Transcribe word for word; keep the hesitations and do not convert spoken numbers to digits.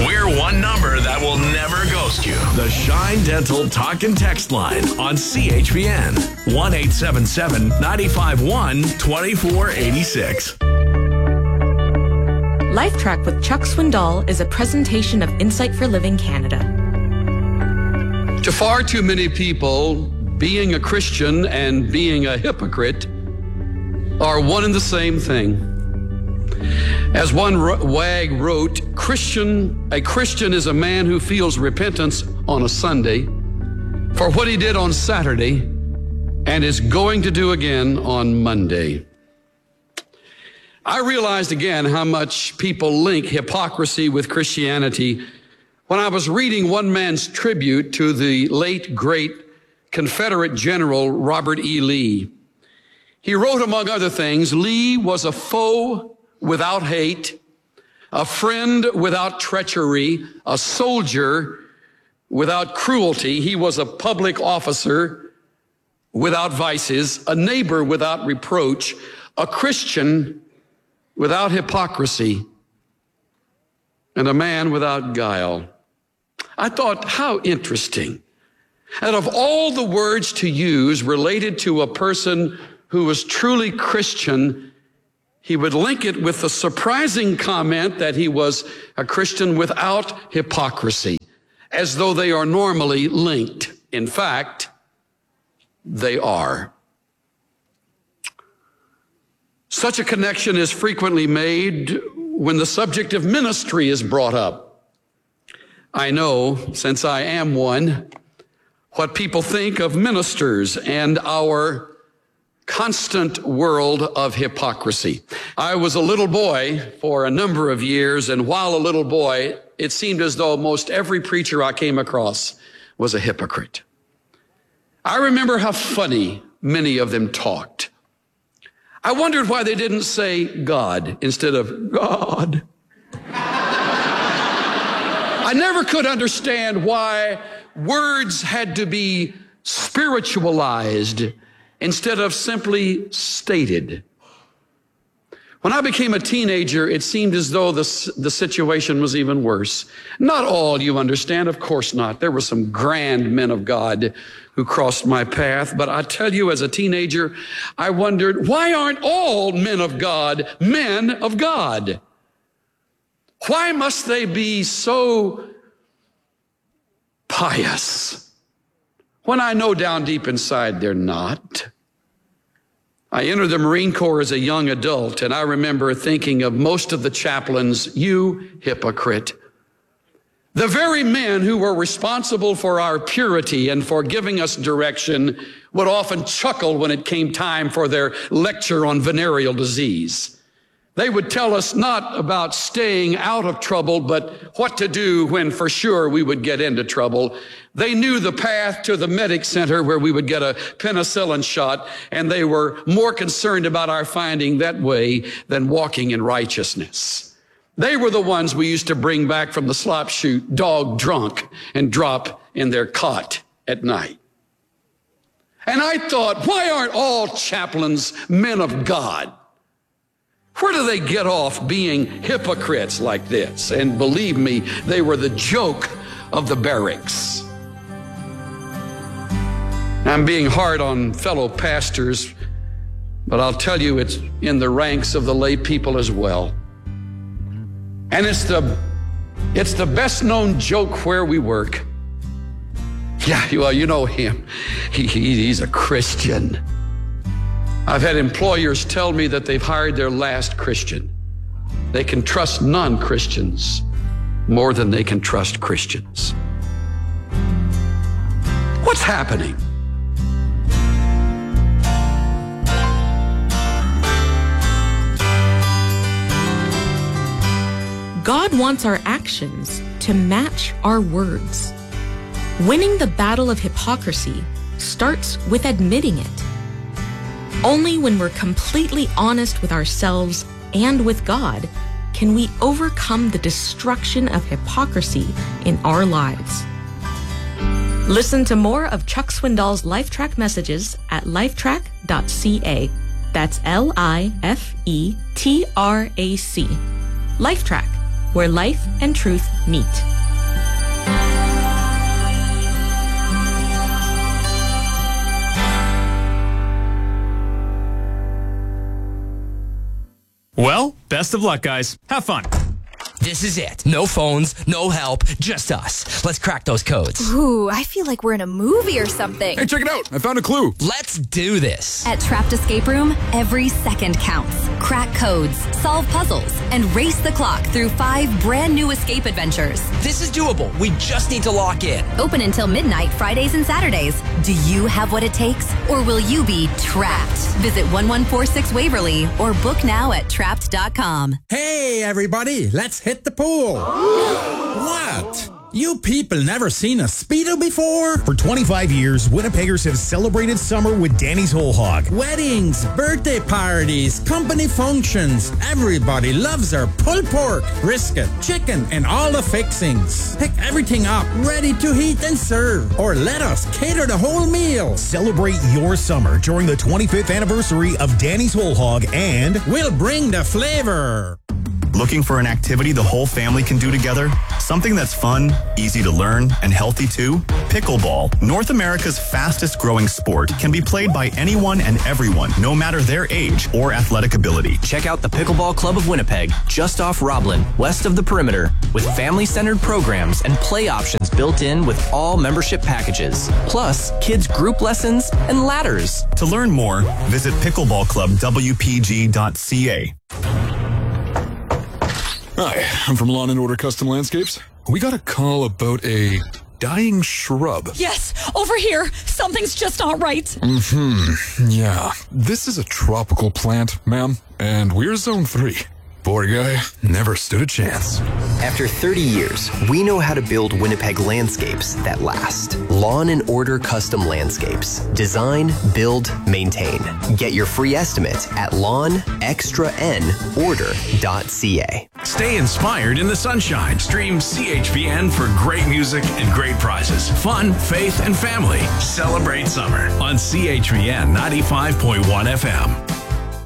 We're one number that will never ghost you. The Shine Dental Talk and Text Line on C H P N. one eight seven seven, nine five one, two four eight six. LifeTrack with Chuck Swindoll is a presentation of Insight for Living Canada. To far too many people, being a Christian and being a hypocrite are one and the same thing. As one wag wrote, Christian, a Christian is a man who feels repentance on a Sunday for what he did on Saturday and is going to do again on Monday. I realized again how much people link hypocrisy with Christianity when I was reading one man's tribute to the late, great Confederate General Robert E. Lee. He wrote, among other things, Lee was a foe without hate, a friend without treachery, a soldier without cruelty. He was a public officer without vices, a neighbor without reproach, a Christian without hypocrisy, and a man without guile. I thought, how interesting. Out of all the words to use related to a person who was truly Christian, he would link it with the surprising comment that he was a Christian without hypocrisy, as though they are normally linked. In fact, they are. Such a connection is frequently made when the subject of ministry is brought up. I know, since I am one, what people think of ministers and our constant world of hypocrisy. I was a little boy for a number of years, and while a little boy, it seemed as though most every preacher I came across was a hypocrite. I remember how funny many of them talked. I wondered why they didn't say God instead of God. I never could understand why words had to be spiritualized instead of simply stated. When I became a teenager, it seemed as though the, the situation was even worse. Not all, you understand, of course not. There were some grand men of God who crossed my path, but I tell you, as a teenager, I wondered, why aren't all men of God men of God? Why must they be so pious when I know down deep inside they're not? I entered the Marine Corps as a young adult, and I remember thinking of most of the chaplains, you hypocrite. The very men who were responsible for our purity and for giving us direction would often chuckle when it came time for their lecture on venereal disease. They would tell us not about staying out of trouble, but what to do when for sure we would get into trouble. They knew the path to the medic center where we would get a penicillin shot, and they were more concerned about our finding that way than walking in righteousness. They were the ones we used to bring back from the slop chute, dog drunk, and drop in their cot at night. And I thought, why aren't all chaplains men of God? Where do they get off being hypocrites like this? And believe me, they were the joke of the barracks. I'm being hard on fellow pastors, but I'll tell you, it's in the ranks of the lay people as well. And it's the, it's the best known joke where we work. Yeah, well, you know him. He, he, he's a Christian. I've had employers tell me that they've hired their last Christian. They can trust non-Christians more than they can trust Christians. What's happening? God wants our actions to match our words. Winning the battle of hypocrisy starts with admitting it. Only when we're completely honest with ourselves and with God can we overcome the destruction of hypocrisy in our lives. Listen to more of Chuck Swindoll's LifeTrack messages at lifetrack dot c a. That's L I F E T R A C. LifeTrack, where life and truth meet. Well, best of luck, guys. Have fun. This is it. No phones, no help, just us. Let's crack those codes. Ooh, I feel like we're in a movie or something. Hey, check it out. I found a clue. Let's do this. At Trapped Escape Room, every second counts. Crack codes, solve puzzles, and race the clock through five brand new escape adventures. This is doable. We just need to lock in. Open until midnight, Fridays and Saturdays. Do you have what it takes, or will you be trapped? Visit one one four six Waverly or book now at trapped dot com. Hey, everybody, let's hit the pool. What? You people never seen a Speedo before? For twenty-five years, Winnipeggers have celebrated summer with Danny's Whole Hog. Weddings, birthday parties, company functions. Everybody loves our pulled pork, brisket, chicken, and all the fixings. Pick everything up, ready to heat and serve. Or let us cater the whole meal. Celebrate your summer during the twenty-fifth anniversary of Danny's Whole Hog, and we'll bring the flavor. Looking for an activity the whole family can do together? Something that's fun, easy to learn, and healthy too? Pickleball, North America's fastest growing sport, can be played by anyone and everyone, no matter their age or athletic ability. Check out the Pickleball Club of Winnipeg, just off Roblin, west of the perimeter, with family-centered programs and play options built in with all membership packages, plus kids group lessons and ladders. To learn more, visit pickleball club w p g dot c a. Hi, I'm from Lawn and Order Custom Landscapes. We got a call about a dying shrub. Yes, over here. Something's just not right. Mm-hmm. Yeah. This is a tropical plant, ma'am, and we're zone three. Poor guy never stood a chance. After thirty years, we know how to build Winnipeg landscapes that last. Lawn and Order Custom Landscapes. Design, build, maintain. Get your free estimate at lawn extra n order dot c a. Stay inspired in the sunshine. Stream C H P N for great music and great prizes. Fun, faith, and family. Celebrate summer on C H P N ninety-five point one F M.